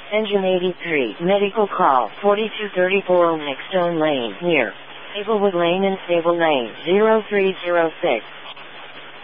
Engine 83, medical call, 4234 Olmec Stone Lane, near Sablewood Lane and Sable Lane, 0306.